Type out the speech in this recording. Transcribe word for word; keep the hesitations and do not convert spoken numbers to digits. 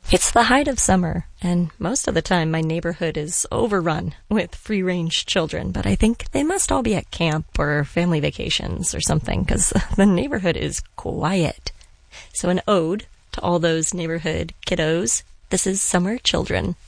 It's the height of summer, and most of the time my neighborhood is overrun with free-range children, but I think they must all be at camp or family vacations or something, because the neighborhood is quiet. So an ode to all those neighborhood kiddos, this is Summer Children.